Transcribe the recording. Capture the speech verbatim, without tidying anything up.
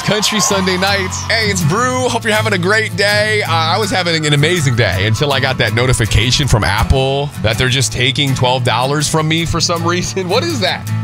Country Sunday nights. Hey, it's Brew. Hope you're having a great day. Uh, I was having an amazing day until I got that notification from Apple that they're just taking twelve dollars from me for some reason. What is that?